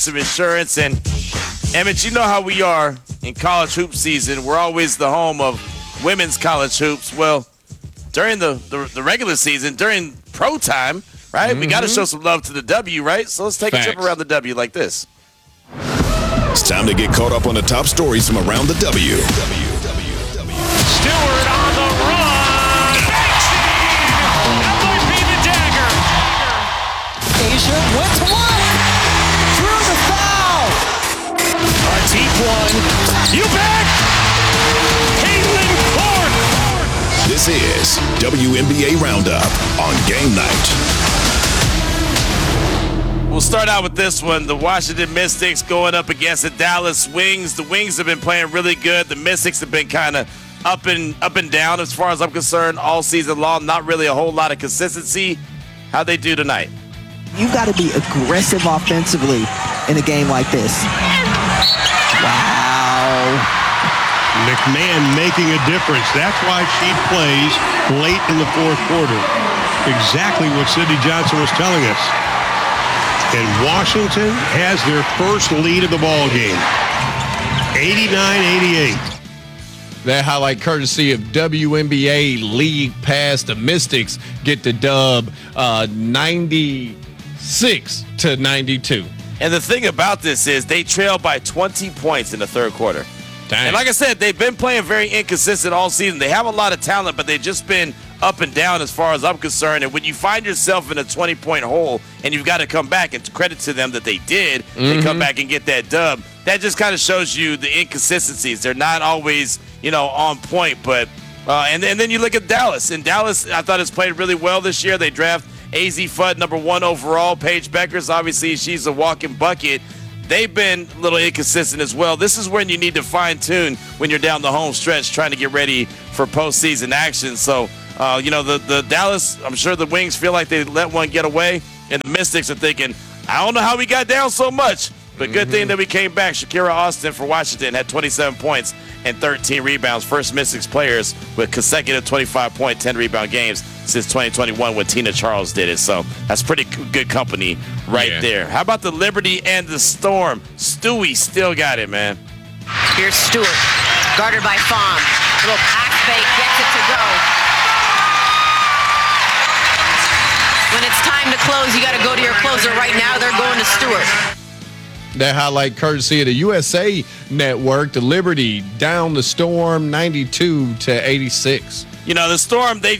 Of insurance. And Emmett, you know how we are in college hoop season. We're always the home of women's college hoops. Well, during the regular season, during pro time, right, we got to show some love to the W, right? So let's take a trip around the W like this. It's time to get caught up on the top stories from around the W. Stewart on the run. That might be the dagger. Asia went to one. Through the foul. A deep one. You bet. Caitlin Clark. This is WNBA Roundup on Game Night. We'll start out with this one. The Washington Mystics going up against the Dallas Wings. The Wings have been playing really good. The Mystics have been kind of up and down as far as I'm concerned all season long. Not really a whole lot of consistency. How'd they do tonight? You've got to be aggressive offensively in a game like this. Wow. McMahon making a difference. That's why she plays late in the fourth quarter. Exactly what Sidney Johnson was telling us. And Washington has their first lead of the ball game. 89-88. That highlight courtesy of WNBA League Pass. The Mystics get the dub 96-92. And the thing about this is they trail by 20 points in the third quarter. Dang. And like I said, they've been playing very inconsistent all season. They have a lot of talent, but they've just been up and down as far as I'm concerned. And when you find yourself in a 20-point hole and you've got to come back, and credit to them that they did, they come back and get that dub, that just kind of shows you the inconsistencies. They're not always, on point. But and then you look at Dallas. And Dallas, I thought, has played really well this year. They draft AZ Fudd, number 1 overall. Paige Beckers, obviously, she's a walking bucket. They've been a little inconsistent as well. This is when you need to fine-tune when you're down the home stretch trying to get ready for postseason action. So, the Dallas, I'm sure the Wings feel like they let one get away, and the Mystics are thinking, I don't know how we got down so much, but good thing that we came back. Shakira Austin for Washington had 27 points and 13 rebounds. First Mystics players with consecutive 25-point, 10-rebound games since 2021 when Tina Charles did it. So that's pretty good company right there. How about the Liberty and the Storm? Stewie still got it, man. Here's Stewart, guarded by Fawn. Little pass fake, gets it to go. When it's time to close, you got to go to your closer. Right now, they're going to Stewart. That highlight courtesy of the USA Network. The Liberty down the Storm 92-86. The Storm, they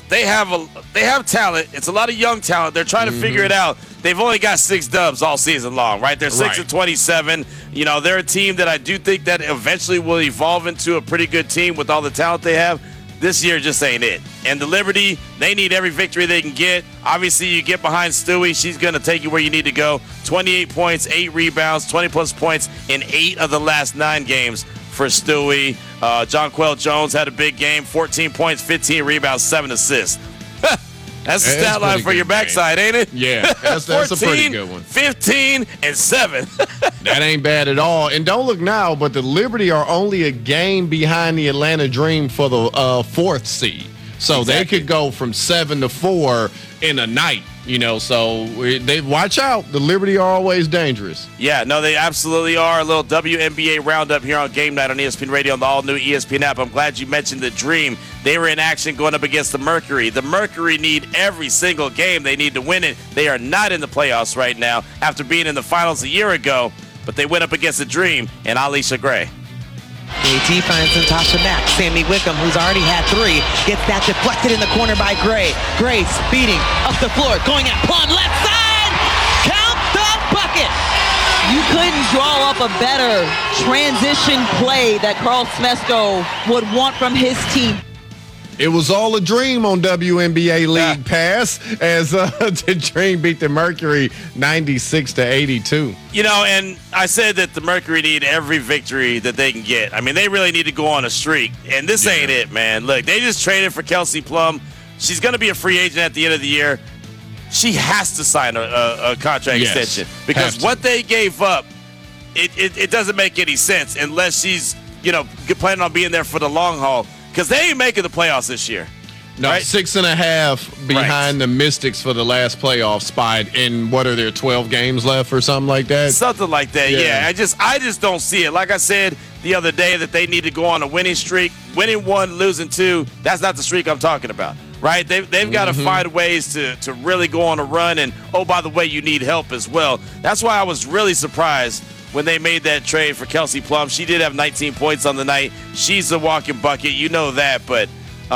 have talent. It's a lot of young talent. They're trying to figure it out. They've only got 6 dubs all season long, right? They're 6-27. They're a team that I do think that eventually will evolve into a pretty good team with all the talent they have. This year just ain't it. And the Liberty, they need every victory they can get. Obviously, you get behind Stewie. She's going to take you where you need to go. 28 points, 8 rebounds, 20-plus points in 8 of the last 9 games for Stewie. Jonquel Jones had a big game, 14 points, 15 rebounds, 7 assists. That's a stat line for your backside, ain't it? Yeah, that's a pretty good one. 15, and 7. That ain't bad at all. And don't look now, but the Liberty are only a game behind the Atlanta Dream for the 4th seed. So they could go from 7 to 4 in a night, so they watch out. The Liberty are always dangerous. Yeah, no, they absolutely are. A little WNBA roundup here on Game Night on ESPN Radio on the all-new ESPN app. I'm glad you mentioned the Dream. They were in action going up against the Mercury. The Mercury need every single game. They need to win it. They are not in the playoffs right now after being in the finals a year ago, but they went up against the Dream and Alicia Gray. KT finds Natasha Mack. Sammy Wickham, who's already had 3, gets that deflected in the corner by Gray. Gray speeding up the floor, going at Plum, left side! Count the bucket! You couldn't draw up a better transition play that Carl Smesko would want from his team. It was all a dream on WNBA League Pass as the Dream beat the Mercury 96-82. And I said that the Mercury need every victory that they can get. I mean, they really need to go on a streak, and this ain't it, man. Look, they just traded for Kelsey Plum. She's going to be a free agent at the end of the year. She has to sign a contract extension because what they gave up, it doesn't make any sense unless she's, planning on being there for the long haul. Because they ain't making the playoffs this year. No, right? 6.5 behind the Mystics for the last playoff spot. And what are there, 12 games left or something like that? Something like that, yeah. I just don't see it. Like I said the other day that they need to go on a winning streak. Winning 1, losing 2, that's not the streak I'm talking about, right? They've got to find ways to really go on a run. And, oh, by the way, you need help as well. That's why I was really surprised when they made that trade for Kelsey Plum. She did have 19 points on the night. She's a walking bucket. You know that. But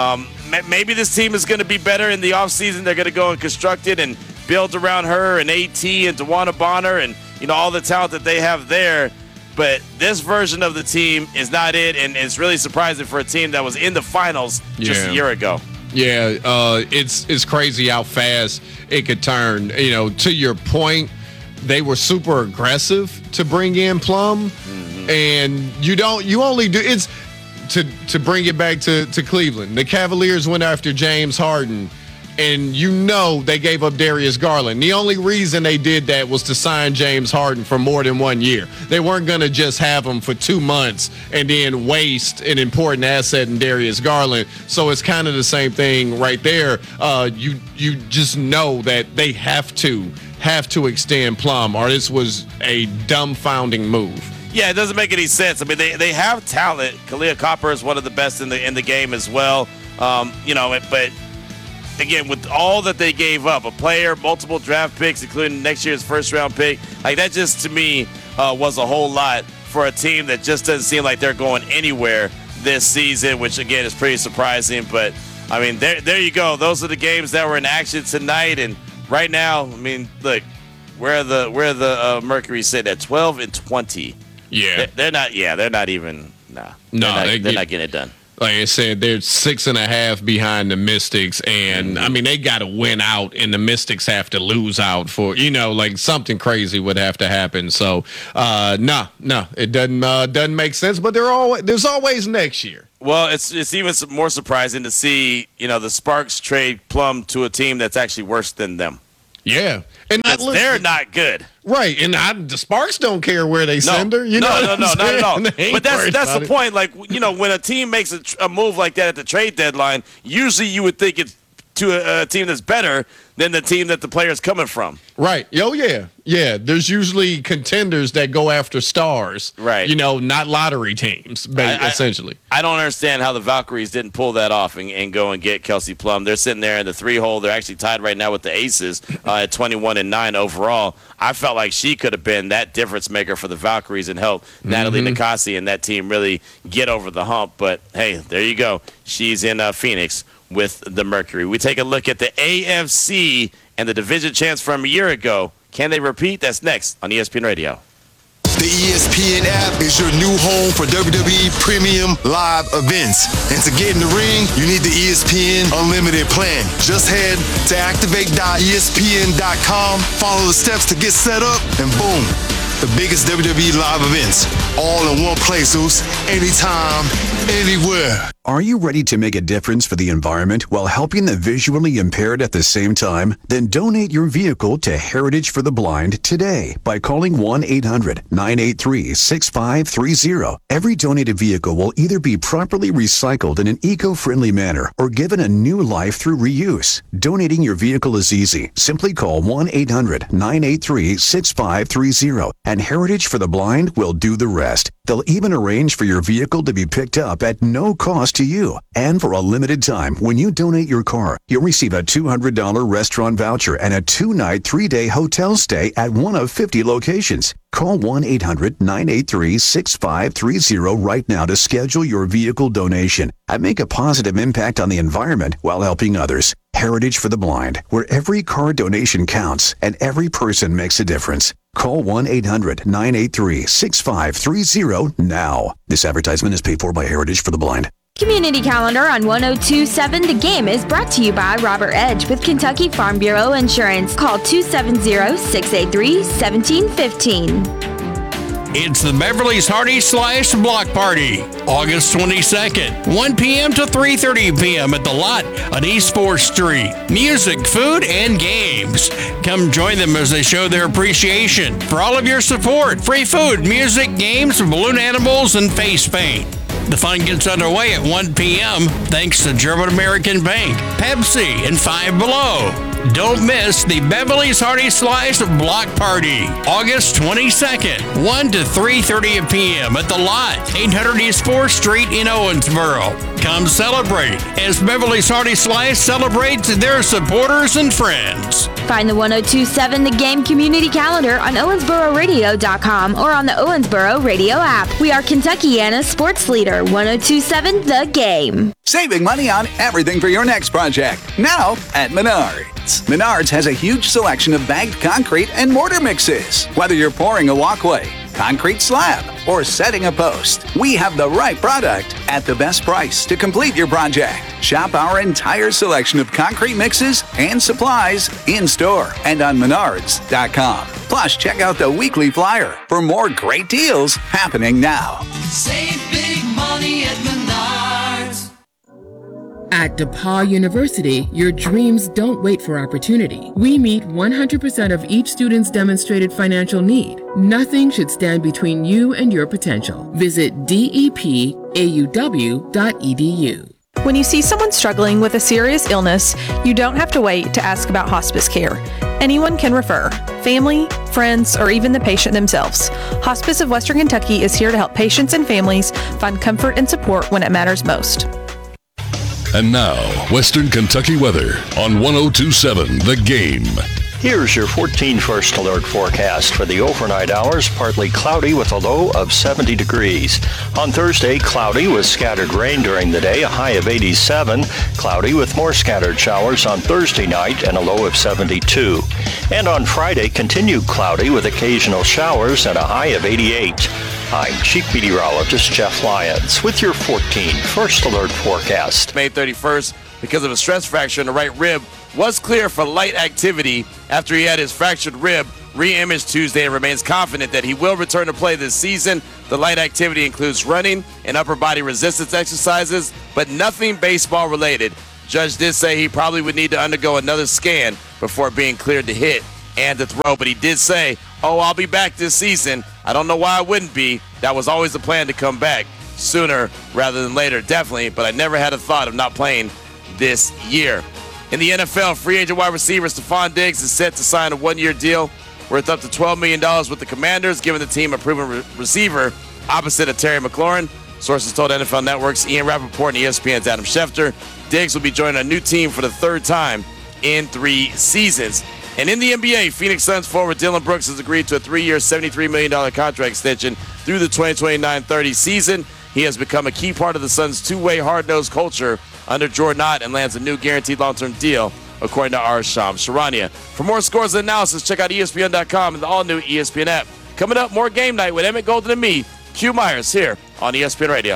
maybe this team is going to be better in the offseason. They're going to go and construct it and build around her and AT and DeWanna Bonner and, all the talent that they have there. But this version of the team is not it, and it's really surprising for a team that was in the finals just a year ago. Yeah, it's crazy how fast it could turn. To your point, they were super aggressive to bring in Plum, and you only do it's to bring it back to Cleveland. The Cavaliers went after James Harden, and they gave up Darius Garland. The only reason they did that was to sign James Harden for more than 1 year. They weren't going to just have him for 2 months and then waste an important asset in Darius Garland. So it's kind of the same thing right there. You just know that they have to extend Plum, or this was a dumbfounding move. Yeah, it doesn't make any sense. I mean, they have talent. Kalia Copper is one of the best in the game as well. But again, with all that they gave up, a player, multiple draft picks, including next year's first-round pick, like that just to me was a whole lot for a team that just doesn't seem like they're going anywhere this season, which again is pretty surprising. But I mean, there you go. Those are the games that were in action tonight, and right now, I mean, look, where the Mercury sit at 12-20. Yeah, they're not even. They're not getting it done. Like I said, they're 6.5 behind the Mystics, and I mean they got to win out, and the Mystics have to lose out for like something crazy would have to happen. So, no, it doesn't make sense. But there's always next year. Well, it's even more surprising to see the Sparks trade Plum to a team that's actually worse than them. Yeah, and they're not good, right? And the Sparks don't care where they send her. No, not at all. But that's the point. Like when a team makes a move like that at the trade deadline, usually you would think it's to a team that's better than the team that the player's coming from. Right. Oh, yeah. There's usually contenders that go after stars. Right. Not lottery teams, essentially. I don't understand how the Valkyries didn't pull that off and go and get Kelsey Plum. They're sitting there in the 3-hole. They're actually tied right now with the Aces at 21-9 overall. I felt like she could have been that difference maker for the Valkyries and help Natalie Nakasi and that team really get over the hump. But, hey, there you go. She's in Phoenix with the Mercury. We take a look at the AFC and the division champs from a year ago. Can they repeat? That's next on ESPN Radio. The ESPN app is your new home for WWE Premium Live events. And to get in the ring, you need the ESPN Unlimited plan. Just head to activate.espn.com, follow the steps to get set up, and boom, the biggest WWE live events, all in one place, Zeus, anytime, anywhere. Are you ready to make a difference for the environment while helping the visually impaired at the same time? Then donate your vehicle to Heritage for the Blind today by calling 1-800-983-6530. Every donated vehicle will either be properly recycled in an eco-friendly manner or given a new life through reuse. Donating your vehicle is easy. Simply call 1-800-983-6530 and Heritage for the Blind will do the rest. They'll even arrange for your vehicle to be picked up at no cost to you. And for a limited time, when you donate your car, you'll receive a $200 restaurant voucher and a 2-night, 3-day hotel stay at one of 50 locations. Call 1-800-983-6530 right now to schedule your vehicle donation and make a positive impact on the environment while helping others. Heritage for the Blind, where every car donation counts and every person makes a difference. Call 1-800-983-6530 now. This advertisement is paid for by Heritage for the Blind. Community Calendar on 102.7 The Game is brought to you by Robert Edge with Kentucky Farm Bureau Insurance. Call 270-683-1715. It's the Beverly's Hearty Slice Block Party, August 22nd, 1 p.m. to 3:30 p.m. at The Lot on East 4th Street. Music, food, and games. Come join them as they show their appreciation for all of your support. Free food, music, games, balloon animals, and face paint. The fun gets underway at 1 p.m. thanks to German American Bank, Pepsi, and Five Below. Don't miss the Beverly's Hearty Slice Block Party, August 22nd, 1 to 3:30 p.m. at The Lot, 800 East 4th Street in Owensboro. Come celebrate as Beverly's Hearty Slice celebrates their supporters and friends. Find the 1027 The Game community calendar on owensbororadio.com or on the Owensboro Radio app. We are Kentuckiana's sports leader, 1027 The Game. Saving money on everything for your next project. Now at Menards. Menards has a huge selection of bagged concrete and mortar mixes. Whether you're pouring a walkway, concrete slab, or setting a post, we have the right product at the best price to complete your project. Shop our entire selection of concrete mixes and supplies in store and on Menards.com. Plus, check out the weekly flyer for more great deals happening now. Save big money at Menards. At DePauw University, your dreams don't wait for opportunity. We meet 100% of each student's demonstrated financial need. Nothing should stand between you and your potential. Visit depauw.edu. When you see someone struggling with a serious illness, you don't have to wait to ask about hospice care. Anyone can refer, family, friends, or even the patient themselves. Hospice of Western Kentucky is here to help patients and families find comfort and support when it matters most. And now, Western Kentucky weather on 1027 The Game. Here's your 14 First Alert forecast for the overnight hours. Partly cloudy with a low of 70 degrees. On Thursday, cloudy with scattered rain during the day, a high of 87. Cloudy with more scattered showers on Thursday night and a low of 72. And on Friday, continued cloudy with occasional showers and a high of 88. I'm Chief Meteorologist Jeff Lyons with your 14 First Alert forecast. May 31st, because of a stress fracture in the right rib, was clear for light activity after he had his fractured rib re-imaged Tuesday and remains confident that he will return to play this season. The light activity includes running and upper body resistance exercises, but nothing baseball related. Judge did say he probably would need to undergo another scan before being cleared to hit and to throw, but he did say, I'll be back this season. I don't know why I wouldn't be. That was always the plan to come back sooner rather than later, definitely, but I never had a thought of not playing this year. In the NFL, free agent wide receiver Stephon Diggs is set to sign a one-year deal worth up to $12 million with the Commanders, giving the team a proven receiver opposite of Terry McLaurin. Sources told NFL Network's Ian Rappaport and ESPN's Adam Schefter Diggs will be joining a new team for the third time in 3 seasons. And in the NBA, Phoenix Suns forward Dylan Brooks has agreed to a 3-year, $73 million contract extension through the 2029-30 season. He has become a key part of the Suns' two-way hard-nosed culture under Jordan Ott and lands a new guaranteed long-term deal, according to our Shams Charania. For more scores and analysis, check out ESPN.com and the all-new ESPN app. Coming up, more Game Night with Emmett Golden and me, Q Myers, here on ESPN Radio.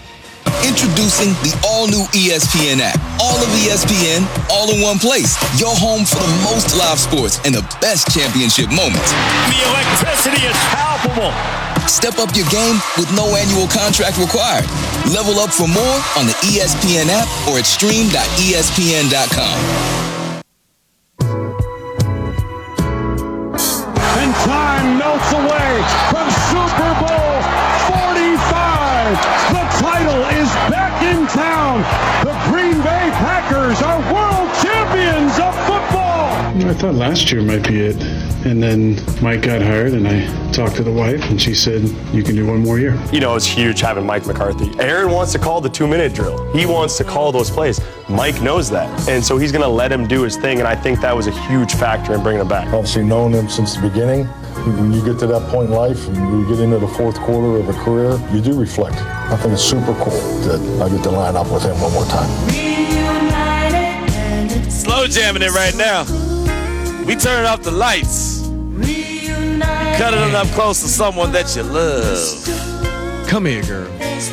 Introducing the all-new ESPN app. All of ESPN, all in one place. Your home for the most live sports and the best championship moments. The electricity is palpable. Step up your game with no annual contract required. Level up for more on the ESPN app or at stream.espn.com. And time melts away from Super Bowl 45. The title is back in town. The Green Bay Packers are world champions of football. I thought last year might be it. And then Mike got hired, and I talked to the wife, and she said, you can do one more year. You know, it's huge having Mike McCarthy. Aaron wants to call the 2-minute drill. He wants to call those plays. Mike knows that. And so he's going to let him do his thing, and I think that was a huge factor in bringing him back. Obviously, knowing him since the beginning, when you get to that point in life and you get into the fourth quarter of a career, you do reflect. I think it's super cool that I get to line up with him one more time. Slow jamming it right now. We turn off the lights. Cut it up close to someone that you love. Come here, girl.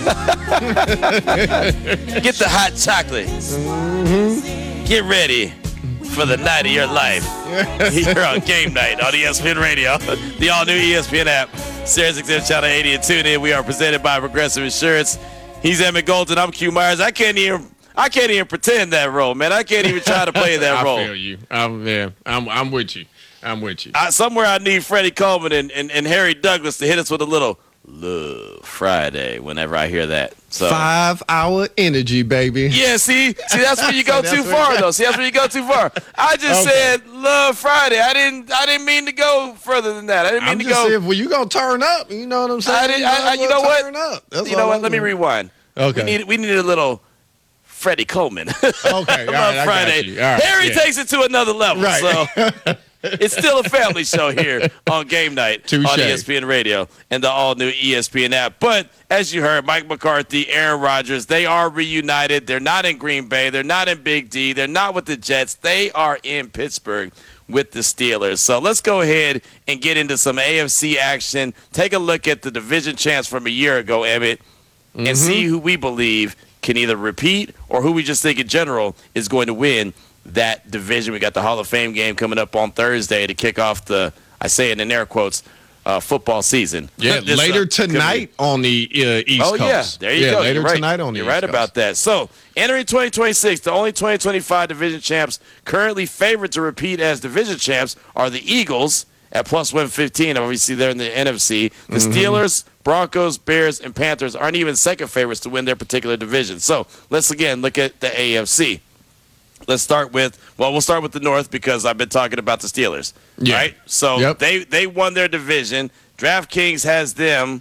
Get the hot chocolate. Mm-hmm. Get ready for the night of your life. Here on Game Night on ESPN Radio, the all-new ESPN app, Sirius XM Channel 80 and tune in. We are presented by Progressive Insurance. He's Emmett Golden. I'm Q Myers. I can't even pretend that role, man. I can't even try to play that role. I feel you. I'm with you. I'm with you. Somewhere I need Freddie Coleman and Harry Douglas to hit us with a little love Friday whenever I hear that. So 5-hour energy, baby. Yeah, see, that's where you go too far, though. See, that's where you go too far. I just said love Friday. I didn't mean to go further than that. I didn't mean to go. Saying, well, you gonna turn up? You know what I'm saying? You know what? Turn up. That's you know what? Let me rewind. Okay. We needed a little Freddie Coleman. Okay, all right, Friday. Right, Harry takes it to another level. Right. So it's still a family show here on Game Night on ESPN Radio and the all-new ESPN app. But as you heard, Mike McCarthy, Aaron Rodgers, they are reunited. They're not in Green Bay. They're not in Big D. They're not with the Jets. They are in Pittsburgh with the Steelers. So let's go ahead and get into some AFC action. Take a look at the division champs from a year ago, Emmett, and see who we believe can either repeat or who we just think in general is going to win that division. We got the Hall of Fame game coming up on Thursday to kick off the, I say it in air quotes, football season. Yeah, later tonight on the East Coast. Oh, yeah. There you go. Later tonight on the You're East right Coast. about that. So, entering 2026, the only 2025 division champs currently favored to repeat as division champs are the Eagles at plus 115. Obviously, they're in the NFC. The Steelers, Broncos, Bears, and Panthers aren't even second favorites to win their particular division. So, let's again look at the AFC. Let's start with, we'll start with the North because I've been talking about the Steelers, right? So they won their division. DraftKings has them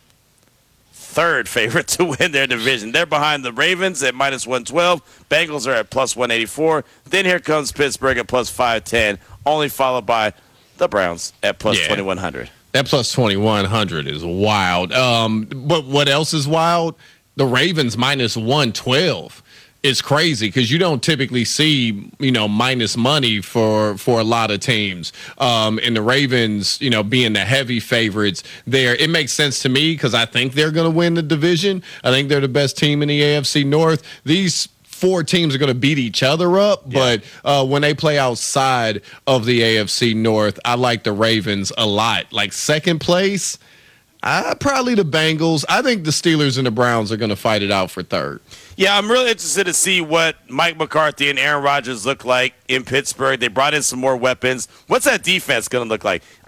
third favorite to win their division. They're behind the Ravens at minus 112. Bengals are at plus 184. Then here comes Pittsburgh at plus 510, only followed by the Browns at plus 2100. That plus 2100 is wild. But what else is wild? The Ravens minus 112. It's crazy because you don't typically see, minus money for a lot of teams. And the Ravens, being the heavy favorites there, it makes sense to me because I think they're going to win the division. I think they're the best team in the AFC North. These four teams are going to beat each other up, but when they play outside of the AFC North, I like the Ravens a lot. Like second place, probably the Bengals. I think the Steelers and the Browns are going to fight it out for third. Yeah, I'm really interested to see what Mike McCarthy and Aaron Rodgers look like in Pittsburgh. They brought in some more weapons. What's that defense going to look like?